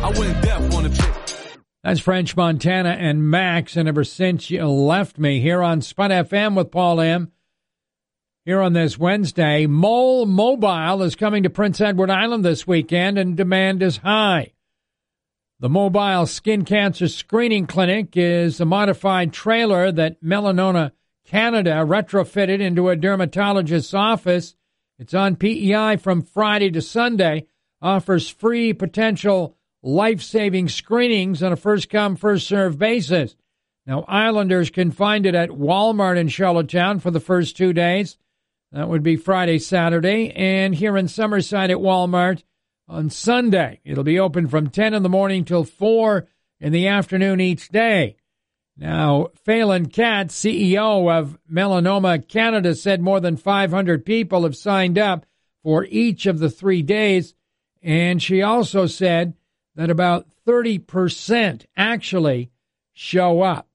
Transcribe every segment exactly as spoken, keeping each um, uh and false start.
I went deaf on the chick. That's French Montana and Max, and ever since you left me here on Spud F M with Paul M. Here on this Wednesday, Mole Mobile is coming to Prince Edward Island this weekend, and demand is high. The Mobile Skin Cancer Screening Clinic is a modified trailer that Melanoma Canada retrofitted into a dermatologist's office. It's on P E I from Friday to Sunday, offers free potential life-saving screenings on a first-come, first-served basis. Now, Islanders can find it at Walmart in Charlottetown for the first two days. That would be Friday, Saturday, and here in Summerside at Walmart on Sunday. It'll be open from ten in the morning till four in the afternoon each day. Now, Phelan Katz, C E O of Melanoma Canada, said more than five hundred people have signed up for each of the three days, and she also said that about thirty percent actually show up.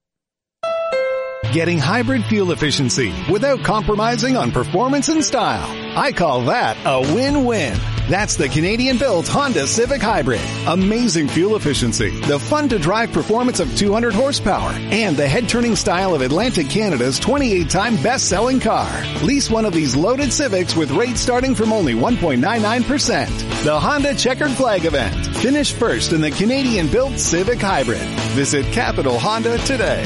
Getting hybrid fuel efficiency without compromising on performance and style. I call that a win-win. That's the Canadian-built Honda Civic Hybrid. Amazing fuel efficiency, the fun-to-drive performance of two hundred horsepower, and the head-turning style of Atlantic Canada's twenty-eight time best-selling car. Lease one of these loaded Civics with rates starting from only one point nine nine percent. The Honda Checkered Flag event. Finish first in the Canadian-built Civic Hybrid. Visit Capital Honda today.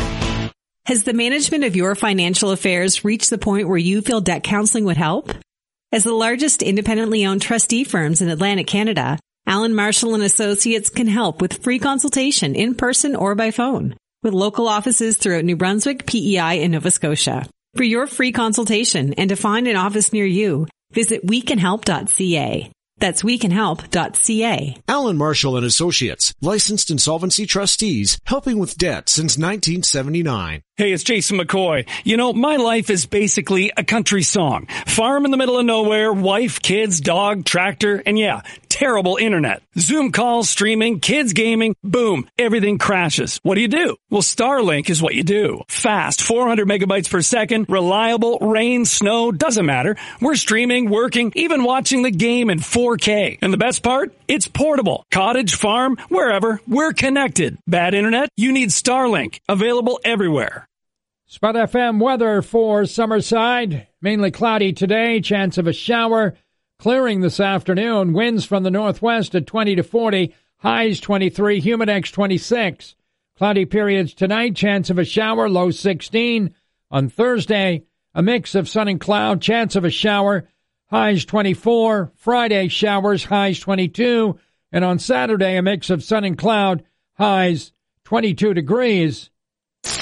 Has the management of your financial affairs reached the point where you feel debt counseling would help? As the largest independently owned trustee firms in Atlantic Canada, Allen Marshall and Associates can help with free consultation in person or by phone, with local offices throughout New Brunswick, P E I, and Nova Scotia. For your free consultation and to find an office near you, visit we can help dot c a. That's we can help dot c a. Allen Marshall and Associates, licensed insolvency trustees, helping with debt since nineteen seventy-nine. Hey, it's Jason McCoy. You know, my life is basically a country song. Farm in the middle of nowhere, wife, kids, dog, tractor, and yeah, terrible internet. Zoom calls, streaming, kids gaming, boom, everything crashes. What do you do? Well, Starlink is what you do. Fast, four hundred megabytes per second, reliable, rain, snow, doesn't matter. We're streaming, working, even watching the game in four K. And the best part? It's portable. Cottage, farm, wherever, we're connected. Bad internet? You need Starlink. Available everywhere. Spud F M weather for Summerside. Mainly cloudy today, chance of a shower. Clearing this afternoon, winds from the northwest at twenty to forty, highs twenty-three, humidex twenty-six. Cloudy periods tonight, chance of a shower, low sixteen. On Thursday, a mix of sun and cloud, chance of a shower, highs twenty-four. Friday, showers, highs twenty-two. And on Saturday, a mix of sun and cloud, highs twenty-two degrees.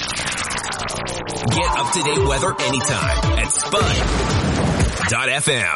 Get up-to-date weather anytime at Spud dot F M.